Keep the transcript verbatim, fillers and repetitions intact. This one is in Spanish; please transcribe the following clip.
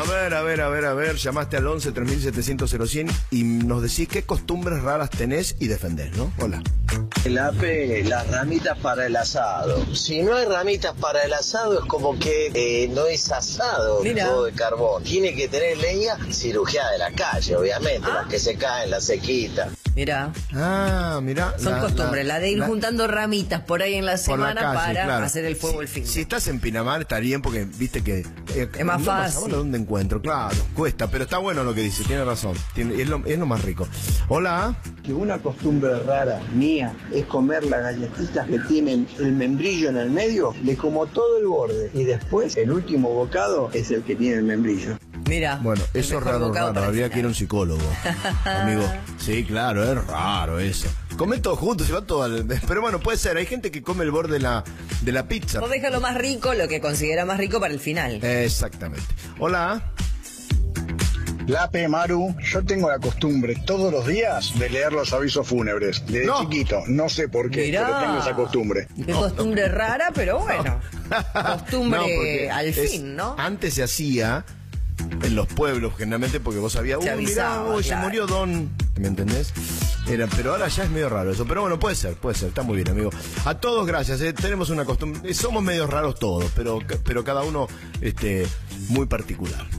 ver, a ver, a ver, a ver. Llamaste al once tres mil setecientos cero cien y nos decís qué costumbres raras tenés y defendés, ¿no? Hola. El A P E, las ramitas para el asado. Si no hay ramitas para el asado, es como que eh, no es asado el fuego de carbón. Tiene que tener leña cirugiada de la calle, obviamente, ¿Ah? las que se caen, las sequitas. Mirá. Ah, mirá. Son la, costumbres, la, la de ir la, juntando ramitas por ahí en la semana la calle, para claro. hacer el fuego si, el fin. Si estás en Pinamar está bien porque viste que... Eh, es más no fácil. Ahora dónde encuentro, claro, cuesta, pero está bueno lo que dice, tiene razón. Tiene, es, lo, es lo más rico. Hola. Que una costumbre rara mía es comer las galletitas que tienen el membrillo en el medio, le como todo el borde y después el último bocado es el que tiene el membrillo. Mira. Bueno, eso es raro, raro. Habría que ir a un psicólogo, amigo. Sí, claro, es raro eso. Comen todos juntos, se va todo al... Pero bueno, puede ser. Hay gente que come el borde de la, de la pizza. Vos deja lo más rico, lo que considera más rico para el final. Exactamente. Hola. Lape, Maru, yo tengo la costumbre todos los días de leer los avisos fúnebres. Desde no. chiquito, no sé por qué, Mirá. pero tengo esa costumbre. Qué no, costumbre no. rara, pero bueno. No. Costumbre no, al es, fin, ¿no? Antes se hacía en los pueblos, generalmente, porque vos sabías, uy, mirá, uy, claro. se murió Don, ¿me entendés? Era, pero ahora ya es medio raro eso, pero bueno, puede ser, puede ser, está muy bien, amigo. A todos gracias, eh, tenemos una costumbre, somos medio raros todos, pero, pero cada uno este, muy particular.